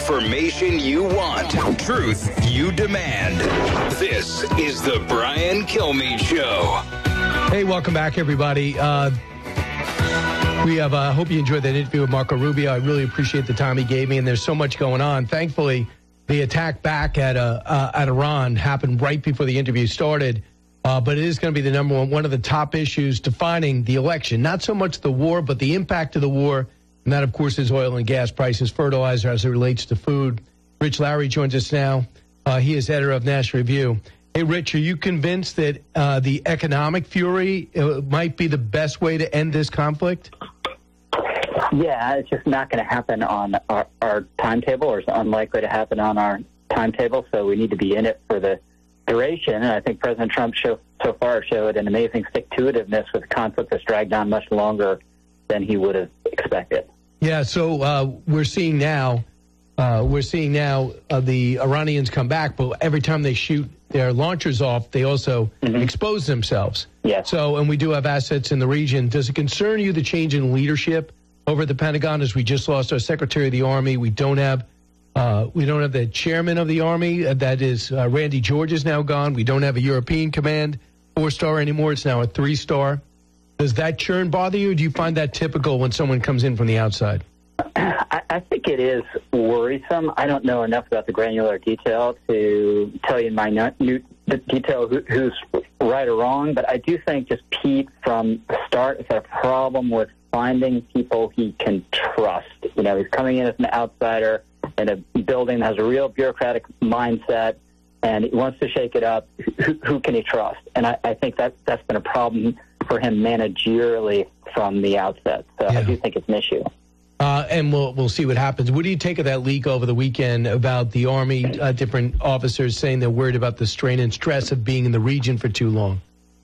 Information you want. Truth you demand. This is the Brian Kilmeade Show. Hey, welcome back, everybody. I hope you enjoyed that interview with Marco Rubio. I really appreciate the time he gave me, and there's so much going on. Thankfully, the attack back at Iran happened right before the interview started. But it is going to be the number one of the top issues defining the election. Not so much the war, but the impact of the war. And that, of course, is oil and gas prices, fertilizer as it relates to food. Rich Lowry joins us now. He is editor of National Review. Hey, Rich, are you convinced that the economic fury might be the best way to end this conflict? Yeah, it's just not going to happen on our timetable, or it's unlikely to happen on our timetable. So we need to be in it for the duration. And I think President Trump so far showed an amazing stick-to-itiveness with a conflict that's dragged on much longer than he would have expected. Yeah, so we're seeing now the Iranians come back, but every time they shoot their launchers off, they also expose themselves. Yes. So, and we do have assets in the region. Does it concern you the change in leadership over at the Pentagon, as we just lost our Secretary of the Army? We don't have the chairman of the Army. That is Randy George is now gone. We don't have a European Command 4-star anymore. It's now a 3-star. Does that churn bother you, or do you find that typical when someone comes in from the outside? I think it is worrisome. I don't know enough about the granular detail to tell you in my detail who's right or wrong, but I do think just Pete from the start has had a problem with finding people he can trust. You know, he's coming in as an outsider in a building that has a real bureaucratic mindset, and he wants to shake it up. Who can he trust? And I think that's been a problem for him managerially from the outset. So yeah. I do think it's an issue. And we'll see what happens. What do you take of that leak over the weekend about the Army, different officers saying they're worried about the strain and stress of being in the region for too long?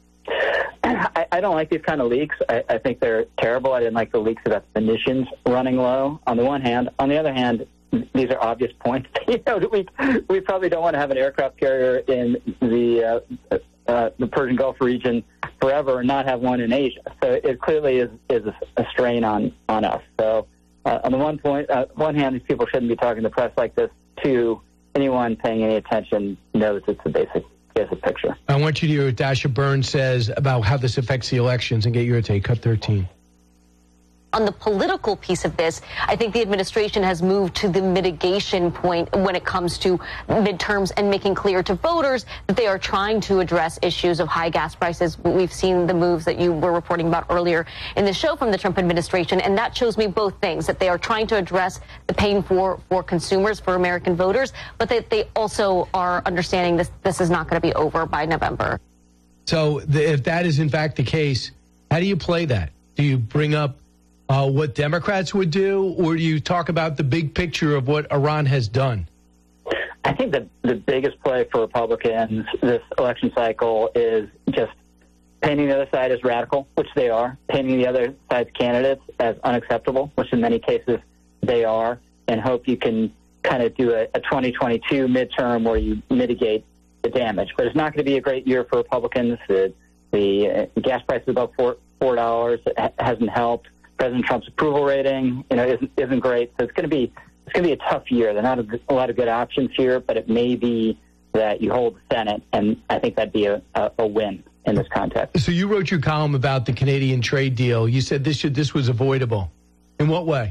I don't like these kind of leaks. I think they're terrible. I didn't like the leaks about the munitions running low, on the one hand. On the other hand, these are obvious points. You know, we probably don't want to have an aircraft carrier in the Persian Gulf region forever and not have one in Asia. So it clearly is a strain on us. So on the one hand, these people shouldn't be talking to the press like this. Two, anyone paying any attention knows it's a basic picture. I want you to hear what Dasha Burns says about how this affects the elections and get your take. Cut 13. On the political piece of this, I think the administration has moved to the mitigation point when it comes to midterms and making clear to voters that they are trying to address issues of high gas prices. We've seen the moves that you were reporting about earlier in the show from the Trump administration, and that shows me both things, that they are trying to address the pain for consumers, for American voters, but that they also are understanding this is not going to be over by November. So if that is in fact the case, how do you play that? Do you bring up what Democrats would do, or do you talk about the big picture of what Iran has done? I think that the biggest play for Republicans this election cycle is just painting the other side as radical, which they are, painting the other side's candidates as unacceptable, which in many cases they are, and hope you can kind of do a 2022 midterm where you mitigate the damage. But it's not going to be a great year for Republicans. The gas price is above $4. It hasn't helped. President Trump's approval rating, isn't great. So it's going to be a tough year. There are not a lot of good options here, but it may be that you hold the Senate, and I think that'd be a win in this context. So you wrote your column about the Canadian trade deal. You said this was avoidable. In what way?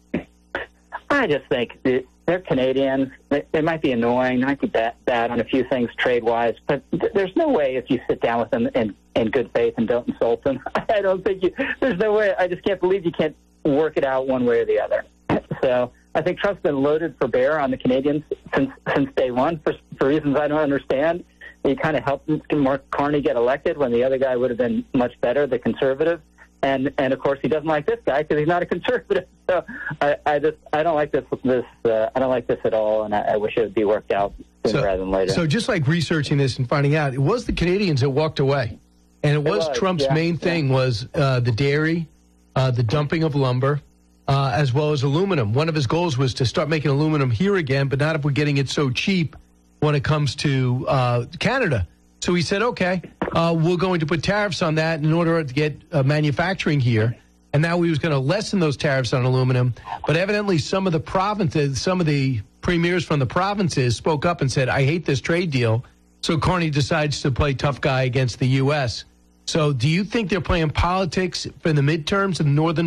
I just think they're Canadians. They might be annoying. They might be bad on a few things trade-wise, but there's no way if you sit down with them in good faith and don't insult them. I don't think there's no way. I just can't believe you can't work it out one way or the other. So I think Trump's been loaded for bear on the Canadians since day one for reasons I don't understand. He kind of helped Mark Carney get elected when the other guy would have been much better, the conservative. And of course he doesn't like this guy because he's not a conservative. So I don't like this. I don't like this at all, and I wish it would be worked out sooner rather than later. So just like researching this and finding out, it was the Canadians that walked away, and it was Trump's main thing was the dairy, the dumping of lumber, as well as aluminum. One of his goals was to start making aluminum here again, but not if we're getting it so cheap when it comes to Canada. So he said, okay, we're going to put tariffs on that in order to get manufacturing here. And now he was going to lessen those tariffs on aluminum. But evidently some of the provinces, some of the premiers from the provinces spoke up and said, I hate this trade deal. So Carney decides to play tough guy against the U.S. So do you think they're playing politics for the midterms in on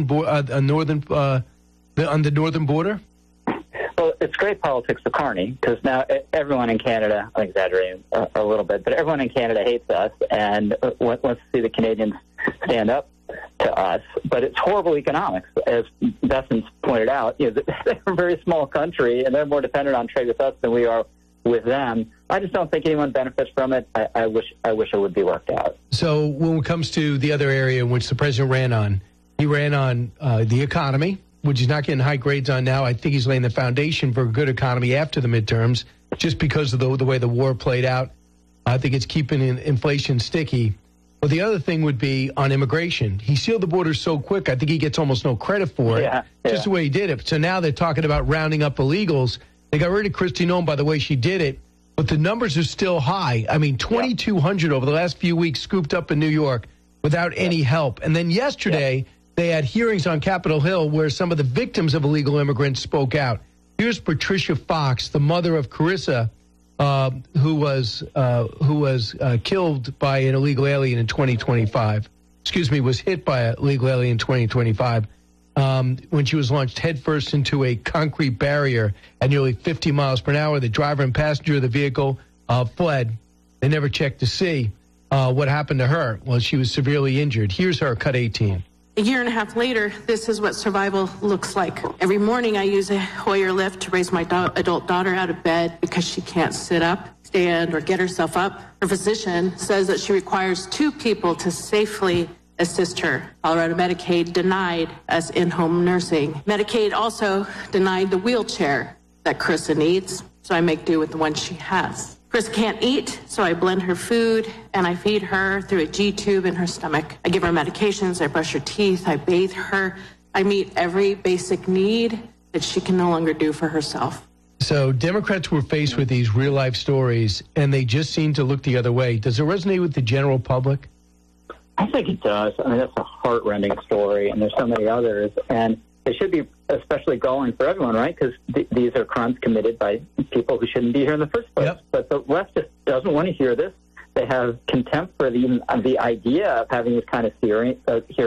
the northern border? Well, it's great politics for Carney because now everyone in Canada, I'm exaggerating a little bit, but everyone in Canada hates us and wants to see the Canadians stand up to us. But it's horrible economics, as Besson's pointed out. They're a very small country, and they're more dependent on trade with us than we are with them. I just don't think anyone benefits from it. I wish it would be worked out. So when it comes to the other area in which the president ran on, he ran on the economy, which he's not getting high grades on now. I think he's laying the foundation for a good economy after the midterms, just because of the way the war played out. I think it's keeping inflation sticky. But the other thing would be on immigration. He sealed the border so quick, I think he gets almost no credit for it, just the way he did it. So now they're talking about rounding up illegals. They got rid of Kristi Noem by the way she did it, but the numbers are still high. I mean, 2,200 over the last few weeks scooped up in New York without any help. And then yesterday, they had hearings on Capitol Hill where some of the victims of illegal immigrants spoke out. Here's Patricia Fox, the mother of Carissa, who was killed by an illegal alien in 2025. Was hit by an illegal alien in 2025 when she was launched headfirst into a concrete barrier at nearly 50 miles per hour. The driver and passenger of the vehicle fled. They never checked to see what happened to her. Well, she was severely injured. Here's her, cut 18. A year and a half later, this is what survival looks like. Every morning I use a Hoyer lift to raise my adult daughter out of bed because she can't sit up, stand, or get herself up. Her physician says that she requires 2 people to safely assist her. Colorado Medicaid denied us in-home nursing. Medicaid also denied the wheelchair that Carissa needs, so I make do with the one she has. Carissa can't eat, so I blend her food and I feed her through a G-tube in her stomach. I give her medications, I brush her teeth, I bathe her. I meet every basic need that she can no longer do for herself. So Democrats were faced with these real-life stories, and they just seem to look the other way. Does it resonate with the general public? I think it does. I mean, that's a heart-rending story, and there's so many others. And it should be especially galling for everyone, right? Because these are crimes committed by people who shouldn't be here in the first place. Yep. But the left just doesn't want to hear this. They have contempt for the idea of having these kind of hearings.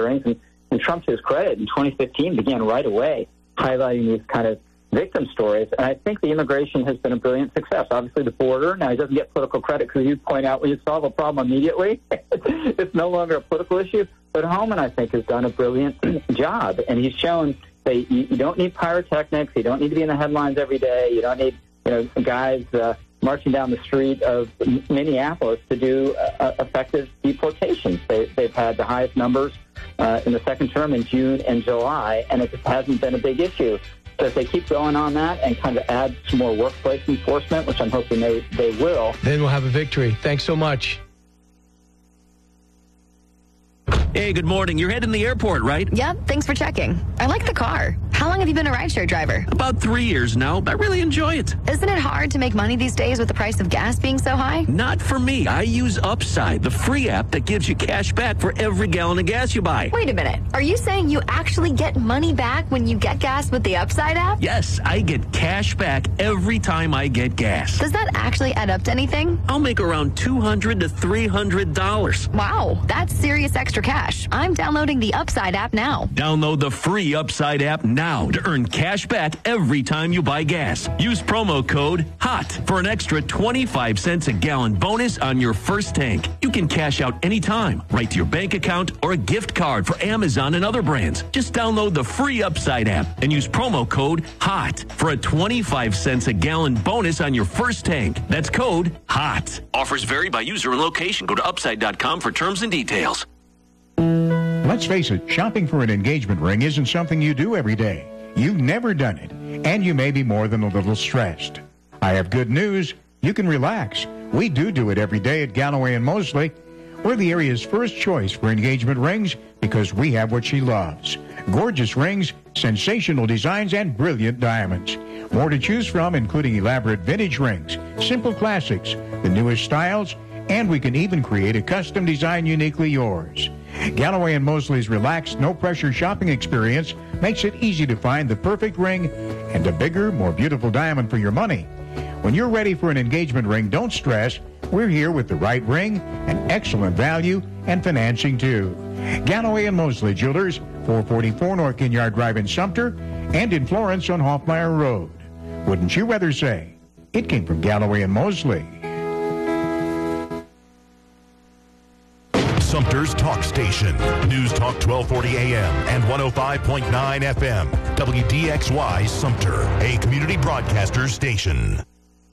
And Trump, to his credit, in 2015 began right away highlighting these kind of victim stories. And I think the immigration has been a brilliant success. Obviously, the border, now he doesn't get political credit because you point out when you solve a problem immediately, it's no longer a political issue. But Homan, I think, has done a brilliant job. And he's shown that you don't need pyrotechnics. You don't need to be in the headlines every day. You don't need guys marching down the street of Minneapolis to do effective deportations. They've had the highest numbers in the second term in June and July, and it just hasn't been a big issue. So if they keep going on that and kind of add some more workplace enforcement, which I'm hoping they will, then we'll have a victory. Thanks so much. Hey, good morning. You're heading to the airport, right? Yep, thanks for checking. I like the car. How long have you been a rideshare driver? About 3 years now. I really enjoy it. Isn't it hard to make money these days with the price of gas being so high? Not for me. I use Upside, the free app that gives you cash back for every gallon of gas you buy. Wait a minute. Are you saying you actually get money back when you get gas with the Upside app? Yes, I get cash back every time I get gas. Does that actually add up to anything? I'll make around $200 to $300. Wow, that's serious extra cash. I'm downloading the Upside app now. Download the free Upside app now to earn cash back every time you buy gas. Use promo code HOT for an extra 25 cents a gallon bonus on your first tank. You can cash out anytime, right to your bank account or a gift card for Amazon and other brands. Just download the free Upside app and use promo code HOT for a 25 cents a gallon bonus on your first tank. That's code HOT. Offers vary by user and location. Go to upside.com for terms and details. Let's face it, shopping for an engagement ring isn't something you do every day. You've never done it, and you may be more than a little stressed. I have good news. You can relax. We do it every day at Galloway and Mosley. We're the area's first choice for engagement rings because we have what she loves. Gorgeous rings, sensational designs, and brilliant diamonds. More to choose from, including elaborate vintage rings, simple classics, the newest styles, and we can even create a custom design uniquely yours. Galloway & Mosley's relaxed, no-pressure shopping experience makes it easy to find the perfect ring and a bigger, more beautiful diamond for your money. When you're ready for an engagement ring, don't stress. We're here with the right ring, an excellent value, and financing too. Galloway & Mosley Jewelers, 444 North Ginyard Drive in Sumter, and in Florence on Hoffmeyer Road. Wouldn't you rather say it came from Galloway & Mosley? Sumter's talk station. News Talk 1240 AM and 105.9 FM. WDXY Sumter, a community broadcaster station.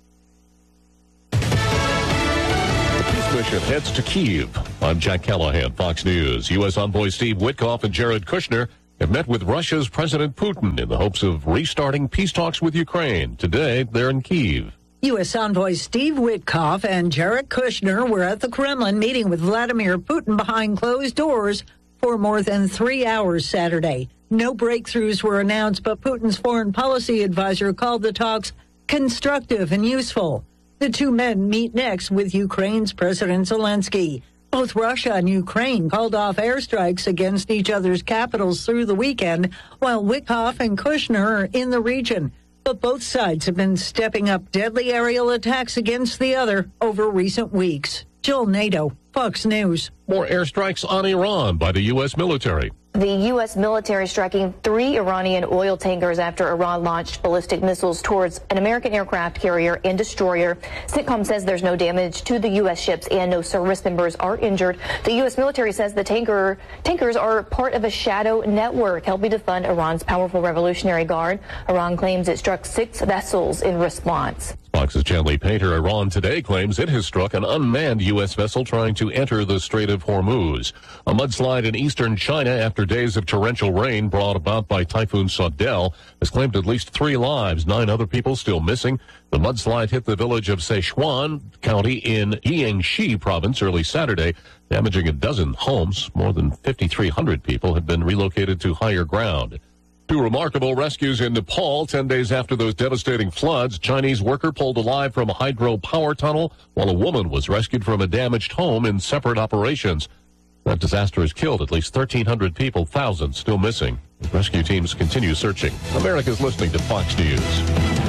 The peace mission heads to Kyiv. I'm Jack Callahan, Fox News. U.S. envoy Steve Witkoff and Jared Kushner have met with Russia's President Putin in the hopes of restarting peace talks with Ukraine. Today, they're in Kyiv. U.S. envoy Steve Witkoff and Jared Kushner were at the Kremlin meeting with Vladimir Putin behind closed doors for more than 3 hours Saturday. No breakthroughs were announced, but Putin's foreign policy advisor called the talks constructive and useful. The two men meet next with Ukraine's President Zelensky. Both Russia and Ukraine called off airstrikes against each other's capitals through the weekend, while Witkoff and Kushner are in the region. But both sides have been stepping up deadly aerial attacks against the other over recent weeks. Jill Nato, Fox News. More airstrikes on Iran by the U.S. military. The U.S. military striking 3 Iranian oil tankers after Iran launched ballistic missiles towards an American aircraft carrier and destroyer. CENTCOM says there's no damage to the U.S. ships and no service members are injured. The U.S. military says the tankers are part of a shadow network helping to fund Iran's powerful Revolutionary Guard. Iran claims it struck 6 vessels in response. Fox's Chanley Painter. Iran today claims it has struck an unmanned U.S. vessel trying to enter the Strait of Hormuz. A mudslide in eastern China after days of torrential rain brought about by Typhoon Saudel has claimed at least 3 lives. 9 other people still missing. The mudslide hit the village of Sichuan County in Jiangxi province early Saturday, damaging a dozen homes. More than 5,300 people have been relocated to higher ground. 2 remarkable rescues in Nepal 10 days after those devastating floods. Chinese worker pulled alive from a hydropower tunnel while a woman was rescued from a damaged home in separate operations. That disaster has killed at least 1,300 people, thousands still missing. Rescue teams continue searching. America's listening to Fox News.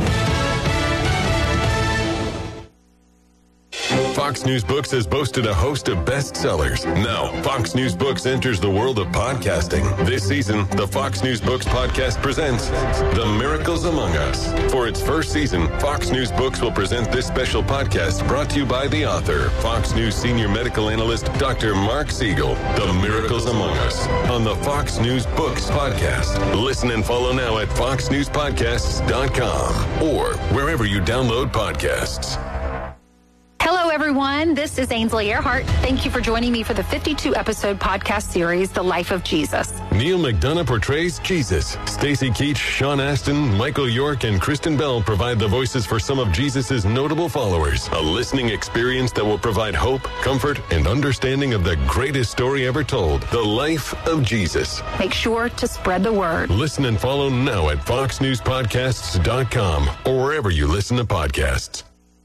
Fox News Books has boasted a host of bestsellers. Now, Fox News Books enters the world of podcasting. This season, the Fox News Books podcast presents The Miracles Among Us. For its first season, Fox News Books will present this special podcast brought to you by the author, Fox News senior medical analyst, Dr. Mark Siegel. The Miracles Among Us on the Fox News Books podcast. Listen and follow now at foxnewspodcasts.com or wherever you download podcasts. Hello, everyone. This is Ainsley Earhart. Thank you for joining me for the 52-episode podcast series, The Life of Jesus. Neil McDonough portrays Jesus. Stacey Keach, Sean Astin, Michael York, and Kristen Bell provide the voices for some of Jesus' notable followers. A listening experience that will provide hope, comfort, and understanding of the greatest story ever told, the life of Jesus. Make sure to spread the word. Listen and follow now at foxnewspodcasts.com or wherever you listen to podcasts.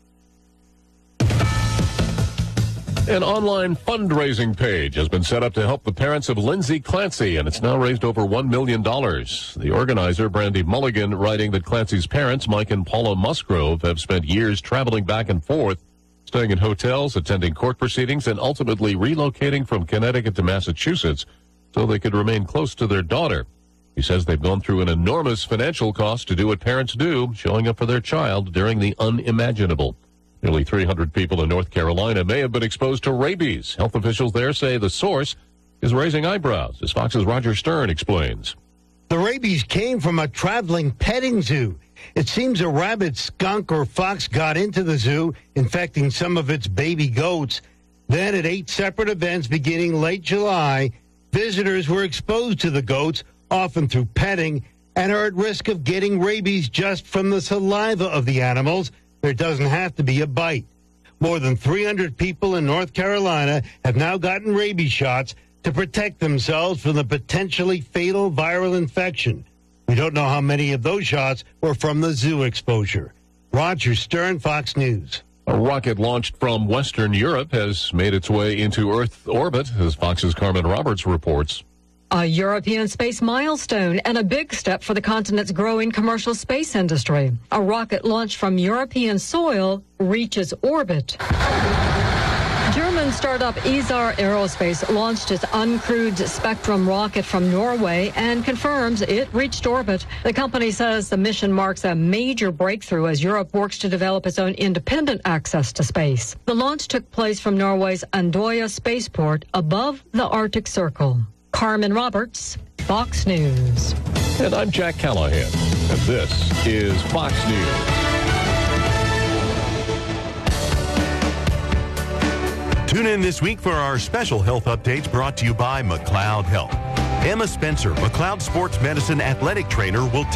An online fundraising page has been set up to help the parents of Lindsay Clancy, and it's now raised over $1 million. The organizer, Brandy Mulligan, writing that Clancy's parents, Mike and Paula Musgrove, have spent years traveling back and forth, staying in hotels, attending court proceedings, and ultimately relocating from Connecticut to Massachusetts so they could remain close to their daughter. He says they've gone through an enormous financial cost to do what parents do, showing up for their child during the unimaginable. Nearly 300 people in North Carolina may have been exposed to rabies. Health officials there say the source is raising eyebrows, as Fox's Roger Stern explains. The rabies came from a traveling petting zoo. It seems a rabbit, skunk, or fox got into the zoo, infecting some of its baby goats. Then at 8 separate events beginning late July, visitors were exposed to the goats, often through petting, and are at risk of getting rabies just from the saliva of the animals. There doesn't have to be a bite. More than 300 people in North Carolina have now gotten rabies shots to protect themselves from the potentially fatal viral infection. We don't know how many of those shots were from the zoo exposure. Roger Stern, Fox News. A rocket launched from Western Europe has made its way into Earth orbit, as Fox's Carmen Roberts reports. A European space milestone and a big step for the continent's growing commercial space industry. A rocket launched from European soil reaches orbit. German startup Isar Aerospace launched its uncrewed Spectrum rocket from Norway and confirms it reached orbit. The company says the mission marks a major breakthrough as Europe works to develop its own independent access to space. The launch took place from Norway's Andøya spaceport above the Arctic Circle. Carmen Roberts, Fox News. And I'm Jack Callahan, and this is Fox News. Tune in this week for our special health updates brought to you by McLeod Health. Emma Spencer, McLeod Sports Medicine athletic trainer, will